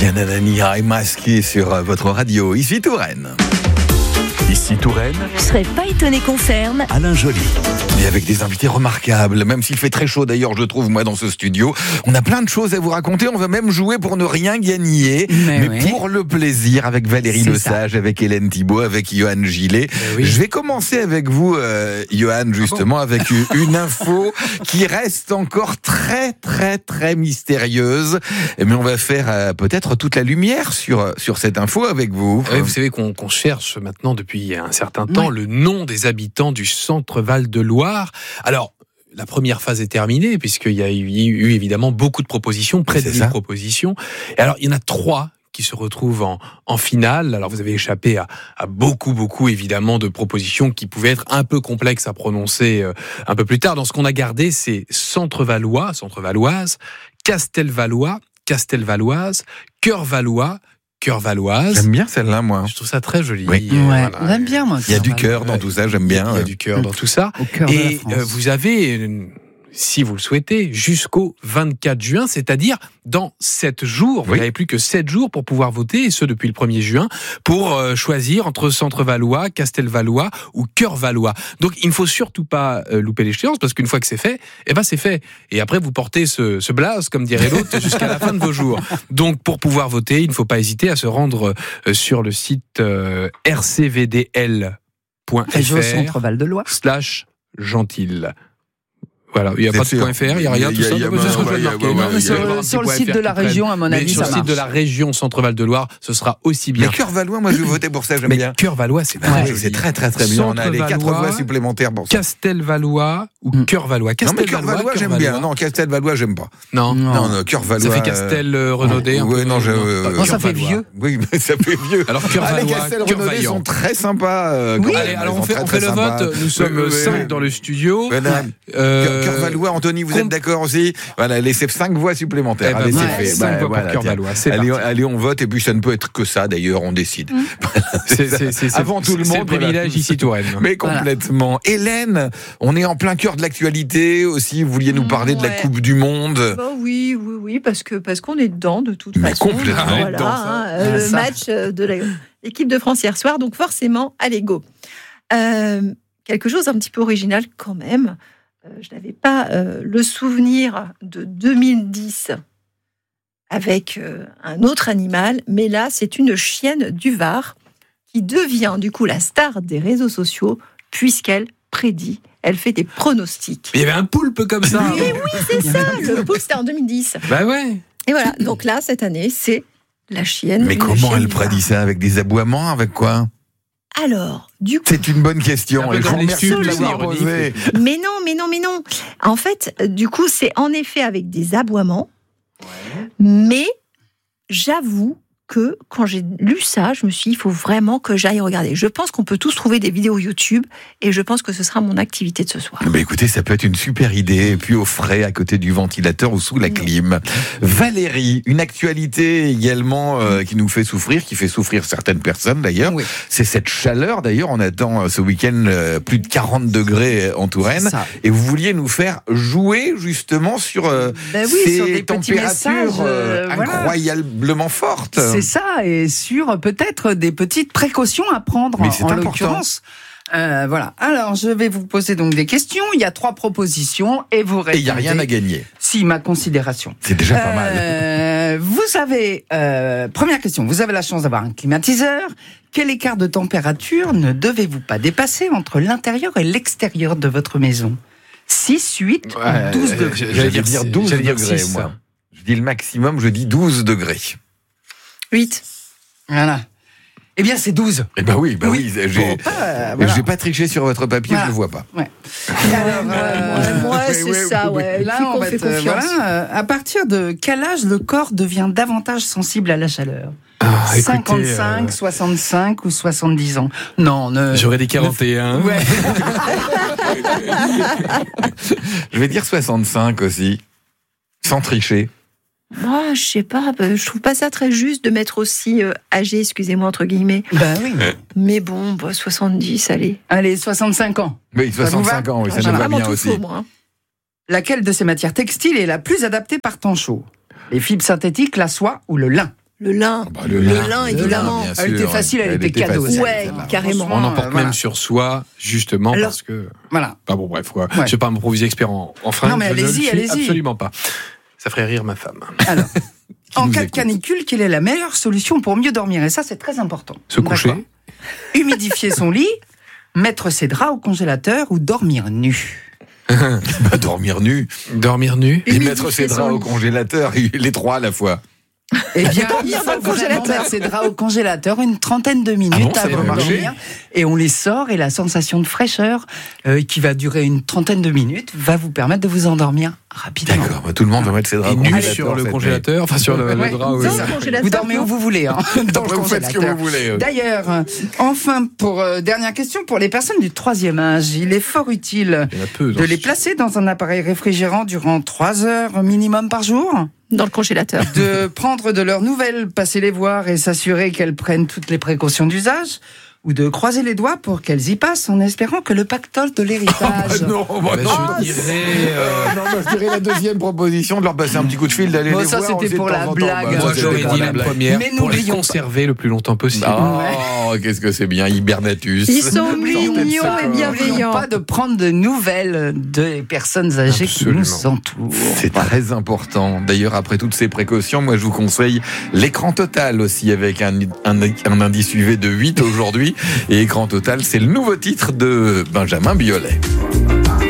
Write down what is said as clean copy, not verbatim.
Diana Nania est masquée sur votre radio. Ici Touraine. Ici Touraine, Je serais pas étonné qu'on ferme. Alain Joly. Et avec des invités remarquables, même s'il fait très chaud d'ailleurs, je trouve, moi, dans ce studio. On a plein de choses à vous raconter, on va même jouer pour ne rien gagner, mais oui. pour le plaisir, avec Valérie C'est Lesage, avec Hélène Thibault, avec Johan Gillet. Oui. Je vais commencer avec vous, Johan, justement, avec une info qui reste encore très, très, très mystérieuse. Mais on va faire peut-être toute la lumière sur cette info avec vous. Vous savez qu'on cherche maintenant depuis un certain temps le nom des habitants du centre Val-de-Loire. Alors, la première phase est terminée, puisqu'il y a eu évidemment beaucoup de propositions, près de 1000 propositions. Et alors, il y en a 3 qui se retrouvent en finale. Alors, vous avez échappé à beaucoup, évidemment, de propositions qui pouvaient être un peu complexes à prononcer un peu plus tard. Dans ce qu'on a gardé, c'est Centre-Valois, Centre-Valoise, Castelvalois, Castelvaloise, Cœur-Valois, Cœur-Valoise. J'aime bien celle-là, moi. Je trouve ça très joli. Ouais, j'aime bien, moi. Il y a du cœur dans tout ça, j'aime bien. Il y a du cœur dans tout ça. Au cœur de la Et France. vous avez, si vous le souhaitez, jusqu'au 24 juin, c'est-à-dire dans 7 jours. Vous n'avez plus que 7 jours pour pouvoir voter, et ce depuis le 1er juin, pour choisir entre Centre-Valois, Castelvalois ou Cœur-Valois. Donc il ne faut surtout pas louper l'échéance, parce qu'une fois que c'est fait, c'est fait. Et après, vous portez ce blaze, comme dirait l'autre, jusqu'à la fin de vos jours. Donc pour pouvoir voter, il ne faut pas hésiter à se rendre sur le site Région Centre rcvdl.fr Val-de-Loire. /gentil. Voilà, il n'y a pas de .fr, il n'y a rien, tout ça. Sur le site de la région, à mon avis, sur ça le site de la région Centre-Val de Loire, ce sera aussi bien. Mais Cœur-Valois, moi, je vais voter pour ça, j'aime Mais bien. Cœur-Valois, c'est Ah, très oui, c'est très, très, très bien. On a les 4 Centre-Valois, voix supplémentaires pour ça. Castelvalois ou Cœur-Valois. Non, mais Cœur-Valois, j'aime bien. Non, Castelvalois, j'aime pas. Non. Non, Cœur-Valois. Ça fait Castel-Renaudé. Oui, non, Non, ça fait vieux. Oui, mais ça fait vieux. Alors Les Cœur-Valois, Castel-Renaudé Cœur-Vaillant. sont très sympas. Oui. Allez, alors on fait le vote. Nous sommes 5 dans le studio. Cœur-Valois, Anthony, vous êtes d'accord aussi? Voilà, laissez 5 voix supplémentaires. Allez, c'est fait. 5 voix pour Cœur-Valois. C'est parti. Allez, on vote, et puis ça ne peut être que ça, d'ailleurs, on décide. C'est Avant tout le c'est monde. le privilège ici, Touraine. Mais complètement. Hélène, on est en plein cœur de l'actualité aussi. Vous vouliez nous parler de la Coupe du Monde. Bah oui, parce qu'on est dedans de toute Mais façon. complètement. Voilà, Dedans, ça. le match de l'équipe de France hier soir, donc forcément, allez go. Quelque chose un petit peu original quand même. Je n'avais pas le souvenir de 2010 avec un autre animal, mais là, c'est une chienne du Var qui devient du coup la star des réseaux sociaux puisqu'elle prédit, elle fait des pronostics. Il y avait un poulpe comme ça. Mais oui, c'est ça. Le poulpe, c'était en 2010. Bah ouais. Et voilà. Donc là, cette année, c'est la chienne. Mais la comment chienne elle du Var. prédit ça? Avec des aboiements? Avec quoi? Alors, du coup. C'est une bonne question. Un peu Et je vous comme les remercie de tubes, l'avoir l'ironie. posée. Mais non. En fait, du coup, c'est en effet avec des aboiements. Mais j'avoue que quand j'ai lu ça, je me suis dit, il faut vraiment que j'aille regarder. Je pense qu'on peut tous trouver des vidéos YouTube et je pense que ce sera mon activité de ce soir. Bah écoutez, ça peut être une super idée. Et puis au frais, à côté du ventilateur ou sous la clim. Valérie, une actualité également qui nous fait souffrir, qui fait souffrir certaines personnes d'ailleurs. Oui. C'est cette chaleur d'ailleurs. On attend ce week-end plus de 40 degrés en Touraine. Ça. Et vous vouliez nous faire jouer justement sur Ben oui, ces sur des petits températures messages, voilà. incroyablement fortes. C'est ça, et sur peut-être des petites précautions à prendre Mais c'est en important. l'occurrence. Voilà. Alors, je vais vous poser donc des questions. Il y a 3 propositions et vous répondez. Et il n'y a rien à gagner. Si, ma considération. C'est déjà pas mal. Vous avez, première question, vous avez la chance d'avoir un climatiseur. Quel écart de température ne devez-vous pas dépasser entre l'intérieur et l'extérieur de votre maison? 6, 8 ou 12 degrés. J'allais dire 12 degrés, 6. moi. Je dis le maximum, je dis 12 degrés. 8. Voilà. Eh bien, c'est 12. Eh ben oui, j'ai pas triché sur votre papier, Voilà. je le vois pas. Ouais. Moi, c'est ça, ouais. Là, Puis on qu'on va fait être, confiance. à partir de quel âge le corps devient davantage sensible à la chaleur? Écoutez, 55, 65 ou 70 ans? Non, J'aurais des 41. Ouais. Je vais dire 65 aussi, sans tricher. Moi, je sais pas, je trouve pas ça très juste de mettre aussi âgé, excusez-moi, entre guillemets. Ben oui. Mais bon, 70, allez. Allez, 65 ans. Oui, Ça vous 65 va ans, oui, ça J'ai nous va vraiment bien tout aussi. faux, moi. Laquelle de ces matières textiles est la plus adaptée par temps chaud? Les fibres synthétiques, la soie ou le lin? Le lin. Le lin, évidemment. bien sûr. Elle était facile, elle était cadeau. facile, Ouais, celle-là. carrément. On en porte voilà. même sur soi, justement, Alors, parce que... Voilà. Enfin bon, bref, quoi. Ouais. Je ne vais pas m'improviser expert en fringues. Non, mais je ne le allez-y, suis allez-y. absolument pas. Ça ferait rire ma femme. Alors, en nous cas de écoute. canicule, quelle est la meilleure solution pour mieux dormir? Et ça, c'est très important. Se coucher. D'accord. Humidifier son lit, mettre ses draps au congélateur ou dormir nu. Bah, dormir nu Dormir nu. et mettre ses Humidifier son draps au lit. congélateur, les trois à la fois. Eh bien, il Dormir faut dans le vraiment congélateur. mettre ses draps au congélateur une trentaine de minutes Ah bon, ça avant va de marcher dormir. Et on les sort et la sensation de fraîcheur qui va durer une trentaine de minutes va vous permettre de vous endormir rapidement. D'accord, bah, tout le monde va mettre ses draps Et au nu congélateur. sur le cette congélateur, enfin sur le Ouais. drap. oui. Dans ça. le congélateur. Vous dormez où vous voulez, hein, dans nuit. le Après, vous faites ce que congélateur. vous voulez. D'ailleurs, enfin, pour dernière question, pour les personnes du 3e âge, il est fort utile Il y en a peu. de les placer dans un appareil réfrigérant durant 3 heures minimum par jour, Dans le congélateur. de prendre de leurs nouvelles, passer les voir et s'assurer qu'elles prennent toutes les précautions d'usage, ou de croiser les doigts pour qu'elles y passent en espérant que le pactole de l'héritage... Non, bah, Ben, non. je dirais... Non, bah, je dirais la deuxième proposition de leur passer un petit coup de fil, d'aller Bon, les ça, voir. c'était aussi de pour temps la en temps. blague. Bah, Moi, ça, j'aurais c'était pour dit la la blague. première Mais pour les n'oublions pas. conserver le plus longtemps possible. Oh, qu'est-ce que c'est bien, Hibernatus. Ils sont N'oublions mignons pas- et n'oublions bienveillants. pas de prendre de nouvelles des personnes âgées Absolument. qui nous entourent. C'est très important. D'ailleurs, après toutes ces précautions, moi, je vous conseille l'écran total aussi, avec un indice UV de 8 aujourd'hui. Et écran total, c'est le nouveau titre de Benjamin Biolay.